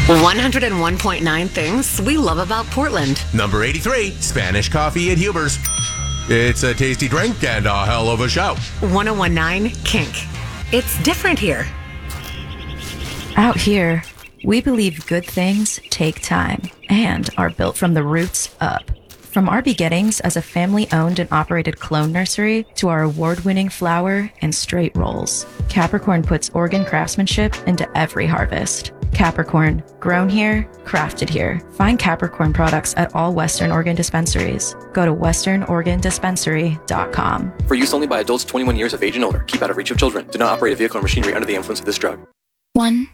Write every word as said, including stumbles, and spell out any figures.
one oh one point nine things we love about Portland. Number eighty-three, Spanish coffee at Huber's. It's a tasty drink and a hell of a show. one oh one point nine Kink. It's different here. Out here, we believe good things take time and are built from the roots up. From our beginnings as a family-owned and operated clone nursery to our award-winning flower and straight rolls, Capricorn puts Oregon craftsmanship into every harvest. Capricorn, grown here, crafted here. Find Capricorn products at all Western Oregon dispensaries. Go to western oregon dispensary dot com. For use only by adults twenty-one years of age and older. Keep out of reach of children. Do not operate a vehicle or machinery under the influence of this drug. One